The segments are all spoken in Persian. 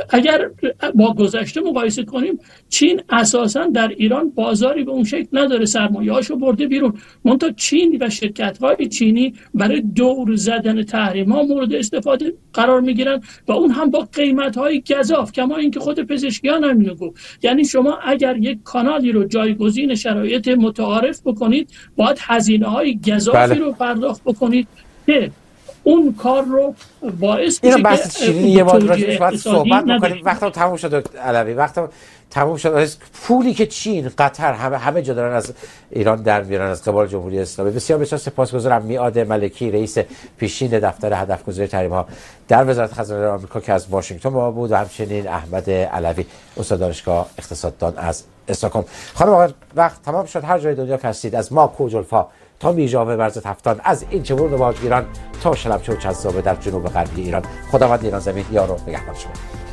اگر با گذشته مقایسه کنیم، چین اساساً در ایران بازاری به اون شکل نداره، سرمایه‌اشو برده بیرون. منتها چین و شرکت‌های چینی برای دور زدن تحریم‌ها مورد استفاده قرار می‌گیرن و اون هم با قیمت‌های گزاف، کما اینکه خود پزشکیان هم میگن. یعنی شما اگر یک کانالی رو جایگزین شرایط متعارف بکنید، باید هزینه‌های گزافی رو پرداخت بکنید که اون کار رو باعث میشه که چینی یه بار راجعش باید صحبت بکنیم. وقتا تموم شد علوی، وقتا تموم شد. پولی که چین، قطر همه جا دارن از ایران در میارن از قبال جمهوری اسلامی. بسیار بسیار سپاسگزارم. میعاد ملکی، رئیس پیشین دفتر هدفگذاری تحریم‌ها در وزارت خزانه آمریکا که از واشنگتن با ما بود، و همچنین احمد علوی، استاد دانشگاه اقتصاددان از استکهلم. خانم آقا، وقت تمام شد. هر جای دنیا که هستید، از ما کوجلفا تا میژاوه ورزت هفتان، از این چمون و باجگیران تا شلمچه و چذابه در جنوب غربی ایران، خداوند ایران زمین یار و نگهدار شما.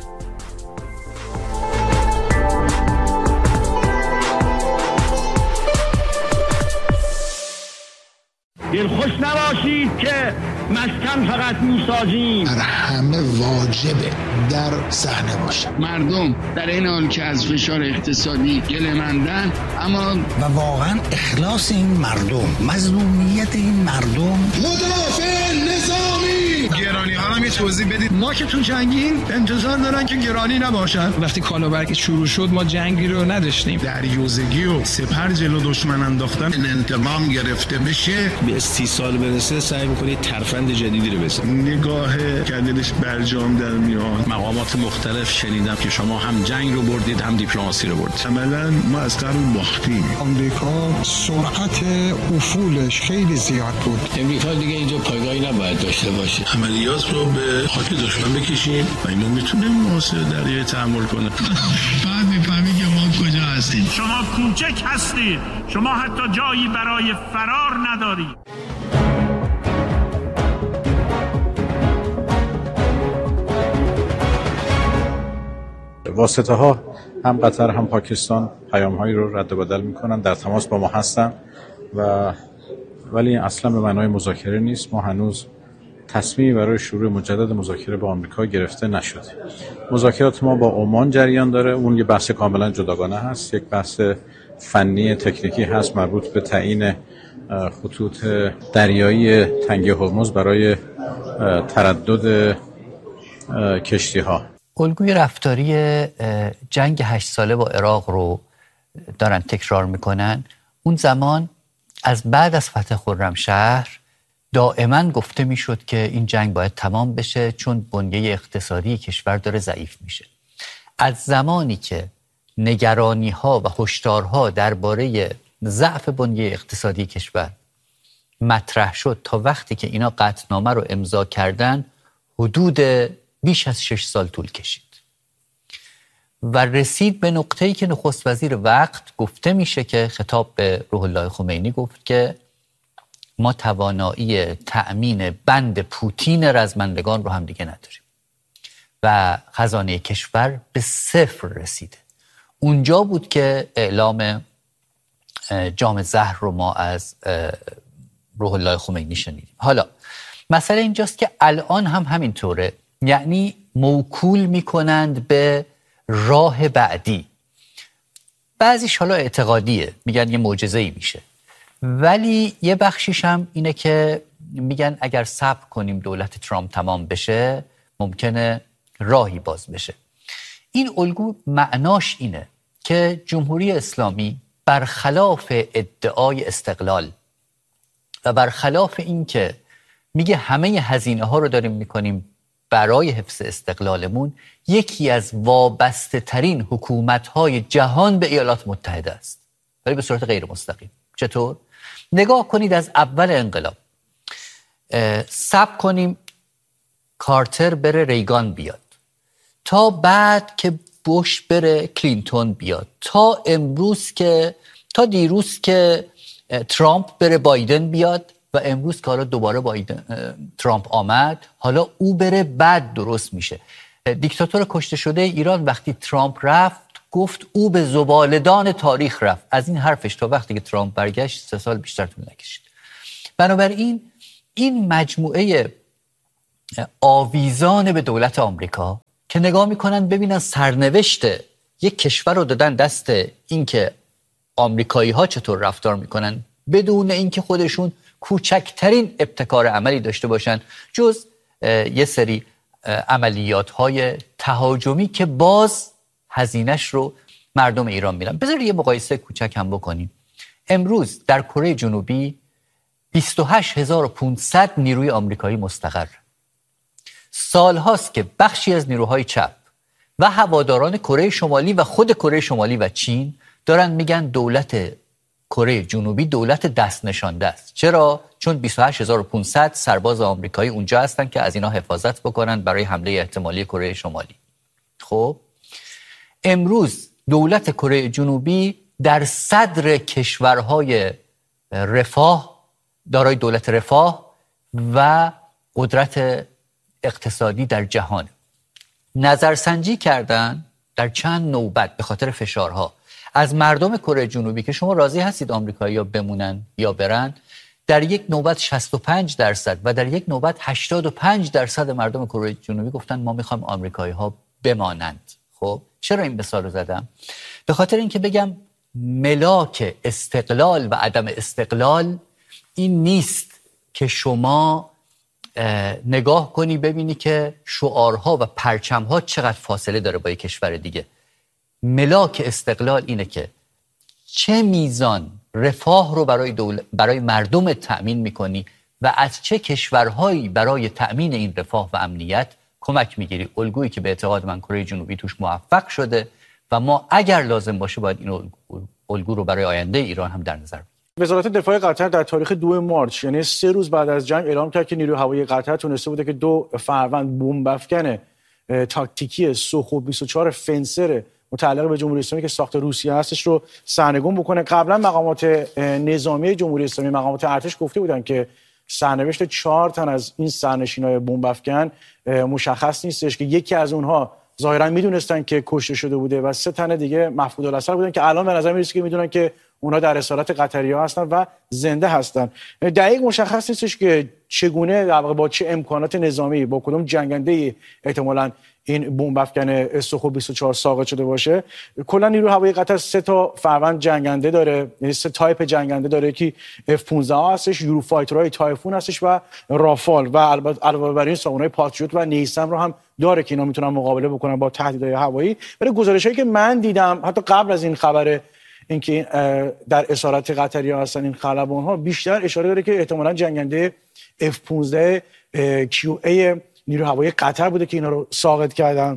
دلخوش نباشید که مسکن فقط میسازیم، بر همه واجبه در صحنه باشه. مردم در این حال که از فشار اقتصادی گله‌مندن، اما و واقعا اخلاص این مردم، مظلومیت این مردم، مدافع نظامی. گرانی ها هم یه توضیح بدید. ما که تو جنگیم انتظار دارن که گرانی نباشن. وقتی کالابرگ شروع شد ما جنگی رو نداشتیم. دریوزگی و سپر جلو دشمن انداختن، انتقام گرفته بشه، به 30 سال برسه سعی می‌کنید ترفند جدیدی رو بزنید. نگاه کردنش برجام در میاد. مقامات مختلف شنیدم که شما هم جنگ رو بردید هم دیپلماسی رو بردید. عملاً ما از قبل باختیم. آمریکا سرعت افولش خیلی زیاد بود. امریکا دیگه اینجا پایگاهی نباید داشته باشه. عملیات رو به خاک دشمن بکشیم و اینو میتونه محاصره دریایی تحمل کنه. بعد میفهمی که ما کجا هستیم. شما کوچک هستید، شما حتی جایی برای فرار ندارید. واسطه ها هم قطر هم پاکستان پیام هایی رو رد و بدل میکنن، در تماس با ما هستن ولی اصلا به معنای مذاکره نیست. ما هنوز تصمیمی برای شروع مجدد مذاکره با آمریکا گرفته نشده. مذاکرات ما با عمان جریان داره، اون یه بحث کاملا جداگانه هست، یک بحث فنی تکنیکی هست مربوط به تعیین خطوط دریایی تنگه هرمز برای تردد کشتی ها. الگوی رفتاری جنگ 8 ساله با عراق رو دارن تکرار میکنن. اون زمان از بعد از فتح خرمشهر دائما گفته میشد که این جنگ باید تمام بشه چون بنیه اقتصادی کشور داره ضعیف میشه. از زمانی که نگرانی ها و هشدارها درباره ضعف بنیه اقتصادی کشور مطرح شد تا وقتی که اینا قطعنامه رو امضا کردن، حدود بیش از 6 سال طول کشید و رسید به نقطه‌ای که نخست وزیر وقت گفته میشه که خطاب به روح الله خمینی گفت که ما توانایی تأمین بند پوتین رزمندگان رو هم دیگه نداریم و خزانه کشور به صفر رسیده. اونجا بود که اعلام جام زهر رو ما از روح الله خمینی شنیدیم. حالا مسئله اینجاست که الان هم همینطوره، یعنی موکول میکنند به راه بعدی. بعضیش حالا اعتقادیه، میگن یه معجزه‌ای میشه، ولی یه بخشیش هم اینه که میگن اگر صبر کنیم دولت ترامپ تمام بشه ممکنه راهی باز بشه. این الگو معناش اینه که جمهوری اسلامی برخلاف ادعای استقلال و برخلاف این که میگه همه هزینه ها رو داریم میکنیم برای حفظ استقلالمون، یکی از وابسته ترین حکومت های جهان به ایالات متحده است، ولی به صورت غیر مستقیم. چطور؟ نگاه کنید از اول انقلاب صبر کنیم کارتر بره ریگان بیاد، تا بعد که بوش بره کلینتون بیاد، تا امروز که تا دیروز که ترامپ بره بایدن بیاد و امروز که حالا دوباره ترامپ آمد، حالا او بره بعد درست میشه. دیکتاتور کشته شده ایران وقتی ترامپ رفت گفت او به زبالدان تاریخ رفت. از این حرفش تا وقتی که ترامپ برگشت 3 سال بیشتر طول نکشید. بنابراین این مجموعه آویزان به دولت آمریکا که نگاه میکنن ببینن سرنوشت یک کشور رو دادن دست اینکه آمریکایی ها چطور رفتار میکنن بدون اینکه خودشون کوچکترین ابتکار عملی داشته باشن جز یه سری عملیات های تهاجمی که باز هزینه‌اش رو مردم ایران میدن. بذار یه مقایسه کوچک هم بکنیم. امروز در کره جنوبی 28500 نیروی آمریکایی مستقر. سال هاست که بخشی از نیروهای چپ و هواداران کره شمالی و خود کره شمالی و چین دارن میگن دولت کره جنوبی دولت دست نشانده است. چرا؟ چون 28500 سرباز آمریکایی اونجا هستن که از اینا حفاظت بکنن برای حمله احتمالی کره شمالی. خب امروز دولت کره جنوبی در صدر کشورهای رفاه، دارای دولت رفاه و قدرت اقتصادی در جهان. نظرسنجی کردن در چند نوبت به خاطر فشارها از مردم کره جنوبی که شما راضی هستید آمریکایی‌ها بمونن یا برن، در یک نوبت 65% و در یک نوبت 85% مردم کره جنوبی گفتن ما میخوایم آمریکایی‌ها بمانند. خب چرا این مثال رو زدم؟ به خاطر اینکه بگم ملاک استقلال و عدم استقلال این نیست که شما نگاه کنی ببینی که شعارها و پرچمها چقدر فاصله داره با یک کشور دیگه. ملاک استقلال اینه که چه میزان رفاه رو برای مردم تأمین میکنی و از چه کشورهایی برای تأمین این رفاه و امنیت کمک میگیری. الگویی که به اعتقاد من کره جنوبی توش موفق شده و ما اگر لازم باشه باید این الگو رو برای آینده ایران هم در نظر بگیریم. وزارت دفاع قطر در تاریخ 2 مارس یعنی 3 روز بعد از جنگ اعلام کرد که نیروی هوایی قطر تونسته بوده که 2 فروند بمب افکن تاکتیکی سوخو 24 فنسر متعلق به جمهوری اسلامی که ساخت روسیه هستش رو سرنگون بکنه. قبلا مقامات نظامی جمهوری اسلامی، مقامات ارتش گفته بودن که سرنوشت 4 تن از این سرنشینای بمب افکن مشخص نیستش، که یکی از اونها ظاهرا میدونستن که کشته شده بوده و 3 تن دیگه مفقود الاثر بودن که الان به نظر میرسه که میدونن که اونها در اسارت قطری‌ها هستن و زنده هستن. دقیق مشخص نیستش که چگونه در واقع با چه امکانات نظامی با کدوم جنگنده احتمالاً این بمب افکن سوخو 24 ساقط شده باشه. کلا نیروی هوایی قطر 3 تا فروند جنگنده داره، یعنی 3 تایپ جنگنده داره که F-15 هستش، یوروفایترهای تایفون هستش و رافال و البته علاوه بر این سامونای پاتریوت و نیسم رو هم داره که اینا میتونن مقابله بکنن با تهدیدهای هوایی. ولی گزارشایی که من دیدم حتی قبل از این خبر اینکه در اسارت قطری‌ها هستن این خلبان‌ها، بیشتر اشاره داره که احتمالاً جنگنده F-15 QA نیروی هوایی قطر بوده که اینا رو ساقط کردن.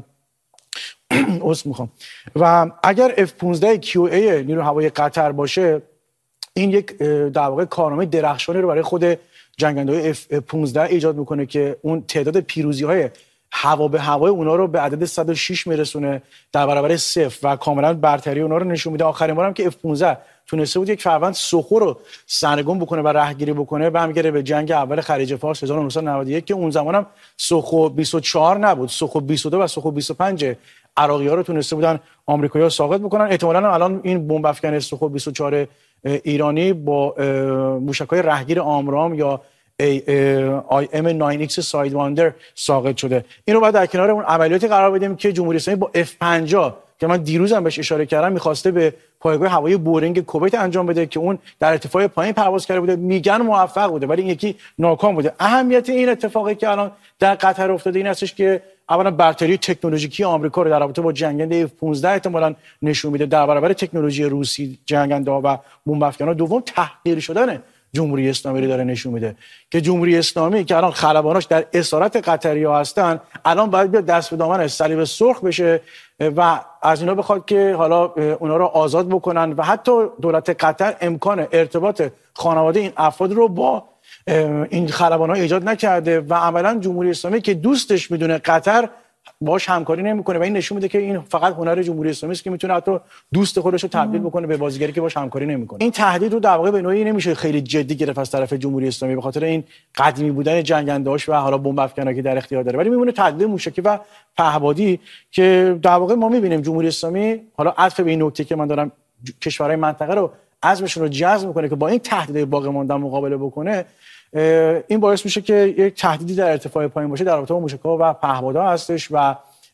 و اگر F-15 QA نیروی هوایی قطر باشه، این یک در واقع کارنامه درخشانی رو برای خود جنگنده‌های F-15 ایجاد میکنه که اون تعداد پیروزی‌های هوا به هوای اونا رو به عدد 106 میرسونه در برابر 0 و کاملا برتری اونا رو نشون میده. آخرین بارم که F-15 تونسته بود یک فروند سوخو رو سرنگون بکنه و رهگیری بکنه برمیگره به جنگ اول خلیج فارس 1991 که اون زمانم سوخو 24 نبود، سوخو 22 و سوخو 25 عراقی‌ها رو تونسته بودن آمریکایی‌ها ساقط بکنن. احتمالاً الان این بمب افکن سوخو 24 ایرانی با موشک‌های رهگیر آمرام یا IM-9X سایدواندر ساقط شده. این رو باید در کنار اون عملیاتی قرار بدیم که جمهوری اسلامی با F-50 که من دیروزم بهش اشاره کردم می‌خواسته به پایگاه هوایی بورینگ کویت انجام بده که اون در ارتفاع پایین پرواز کرده بوده، میگن موفق بوده ولی این یکی ناکام بوده. اهمیت این اتفاقی که الان در قطر افتاده این هستش که اولا برتری تکنولوژیکی آمریکا رو در رابطه با جنگنده F-15 احتمالاً نشون میده در برابر تکنولوژی روسی جنگنده‌ها و بمب افکن‌ها. دوم تحقیر شدن جمهوری اسلامی رو داره نشون میده که جمهوری اسلامی که الان خلباناش در اسارت قطری‌ها هستن الان باید بیاد دست به دامن صلیب سرخ بشه و از اینا بخواد که حالا اونا رو آزاد بکنن و حتی دولت قطر امکان ارتباط خانواده این افراد رو با این خلبان‌ها ایجاد نکرده و عملاً جمهوری اسلامی که دوستش میدونه قطر باهاش همکاری نمیکنه و این نشون میده که این فقط هنر جمهوری اسلامی است که میتونه حتی دوست خودش رو تبدیل بکنه به بازیگری که باهاش همکاری نمیکنه. این تهدید رو در واقع به نوعی نمیشه خیلی جدی گرفت از طرف جمهوری اسلامی به خاطر این قدیمی بودن جنگنده‌هاش و حالا بمب افکنایی که در اختیار داره، ولی میمونه تهدید موشکی و پهپادی که در واقع ما میبینیم جمهوری اسلامی حالا عطف به این نکته که من دارم کشورهای منطقه رو عزمشون رو جذب میکنه که با این تهدیدهای باقی مانده مقابله بکنه. این باعث میشه که یک تهدیدی در ارتفاع پایین باشه در رابطه با موشک‌ها و پهپادها هستش و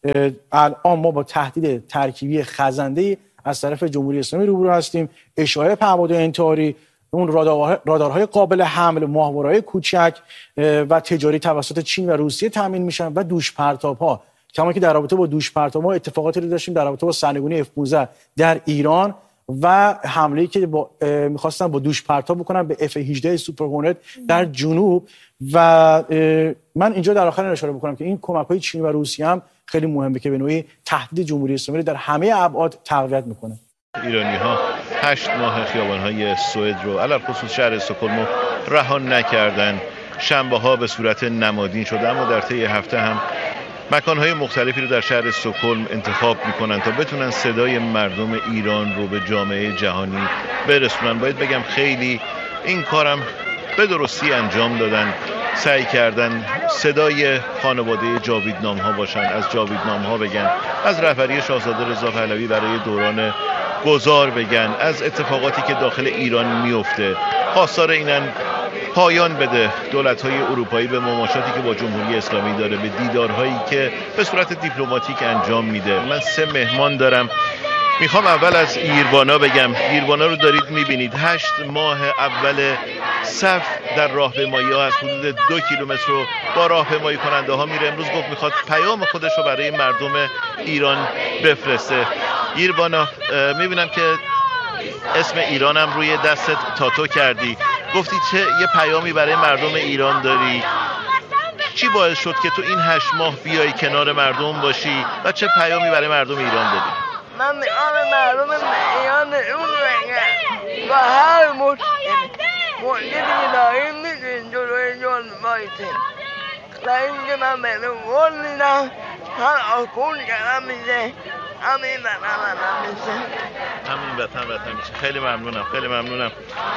الان ما با تهدید ترکیبی خزنده‌ای از طرف جمهوری اسلامی روبرو هستیم. اشاعه پهپاد انتحاری، اون رادارهای قابل حمل، ماهواره‌های کوچک و تجاری توسط چین و روسیه تامین میشن و دوش پرتاب‌ها. کما که در رابطه با دوش پرتاب‌ها اتفاقاتی رو داشتیم در رابطه با سرنگونی F-15 در ایران و حمله‌ای که می‌خواستن با دوش پرتاب بکنن به F-18 سوپر هورنت در جنوب. و من اینجا در آخر اشاره بکنم که این کمک‌های چین و روسیه هم خیلی مهمه که به نوعی تهدید جمهوری اسلامی در همه ابعاد تقویت میکنه. ایرانی‌ها 8 ماه خیابان‌های سوئد رو علل خصوص شهر استکهلم رها نکردن. شنبه‌ها به صورت نمادین شده، اما در طی هفته هم مکان‌های مختلفی رو در شهر استکهلم انتخاب می‌کنن تا بتونن صدای مردم ایران رو به جامعه جهانی برسونن. باید بگم خیلی این کارم به درستی انجام دادن، سعی کردن صدای خانواده جاویدنام‌ها باشن، از جاویدنام‌ها بگن، از رهبری شاهزاده رضا پهلوی برای دوران گذار بگن، از اتفاقاتی که داخل ایران میفته. خواستار اینن پایان بده دولت‌های اروپایی به مماشاتی که با جمهوری اسلامی داره، به دیدارهایی که به صورت دیپلماتیک انجام میده. من 3 مهمان دارم. میخوام اول از ایروانا بگم. ایروانا رو دارید میبینید، 8 ماه اول صف در راهپیمایی‌ها از حدود 2 کیلومتر رو با راهپیمایی کننده ها میره. امروز گفت میخواد پیام خودش رو برای مردم ایران بفرسته. ایروانا، میبینم که اسم ایرانم روی دستت تاتو کردی. گفتی چه یه پیامی برای مردم ایران داری؟ چی باعث شد که تو این 8 ماه بیای کنار مردم باشی و چه پیامی برای مردم ایران داری؟ من میخوام مردم ایران اون بگم و هر مشکلی داریم میتونیم جلوی جان بایستیم. و اینکه من بهتون قول میدم هر آکون کردم میشه همین وطن میشه. خیلی ممنونم، خیلی ممنونم.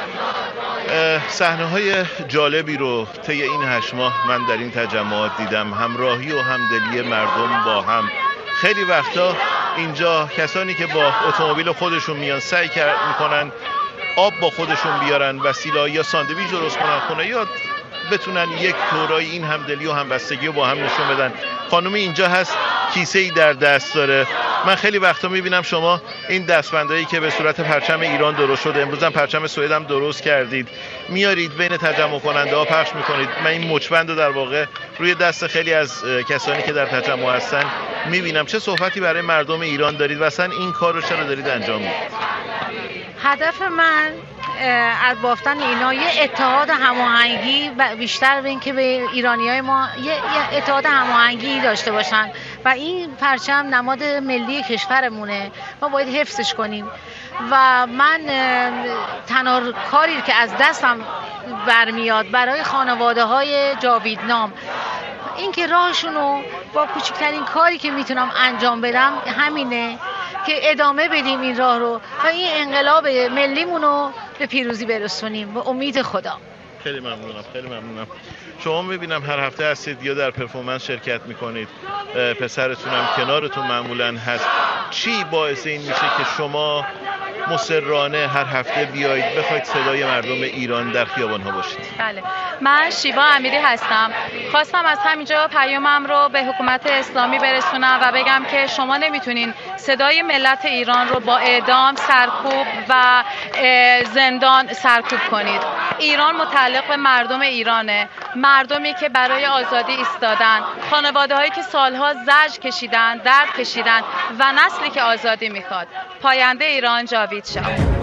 صحنه‌های جالبی رو طی این 8 ماه من در این تجمعات دیدم، همراهی و همدلی مردم با هم. خیلی وقتا اینجا کسانی که با اتومبیل خودشون میان سعی میکنن آب با خودشون بیارن، وسیله یا ساندویچ درست کنن خونه، یا بتونن یک طورایی این همدلی و همبستگی رو با هم نشون بدن. خانومی اینجا هست، کیسه‌ای در دست داره. من خیلی وقتا میبینم شما این دستبندایی که به صورت پرچم ایران درست شده، امروز هم پرچم سوئد هم درست کردید، میارید بین تجمع کننده ها پخش میکنید. من این مچبند رو در واقع روی دست خیلی از کسانی که در تجمع هستن میبینم. چه صحبتی برای مردم ایران دارید و اصلا این کار رو چرا دارید انجام میدید؟ هدف من از بافتن اینا یه اتحاد هماهنگی بیشتر به این که به ایرانیای ما یه اتحاد هماهنگی داشته باشن و این پرچم نماد ملی کشورمونه، ما باید حفظش کنیم. و من تنها کاری که از دستم برمیاد برای خانواده های جاویدنام این که راهشونو با کوچکترین کاری که میتونم انجام بدم همینه که ادامه بدیم این راه رو و این انقلاب ملیمونو به پیروزی برسونیم به امید خدا. خیلی ممنونم، خیلی ممنونم. شما میبینم هر هفته هستید یا در پرفورمنس شرکت میکنید، پسرتونم کنارتون معمولا هست. چی باعث این میشه که شما مصرانه هر هفته بیایید بخواید صدای مردم ایران در خیابان‌ها باشید؟ بله، من شیوا امیری هستم. خواستم از همینجا پیامم رو به حکومت اسلامی برسونم و بگم که شما نمیتونین صدای ملت ایران رو با اعدام، سرکوب و زندان سرکوب کنید. ایران متعلق به مردم ایرانه، مردمی که برای آزادی ایستادن، خانواده‌هایی که سالها زجر کشیدن، درد کشیدن و نسلی که آزادی میخواد. پاینده ایران جاوید شاه.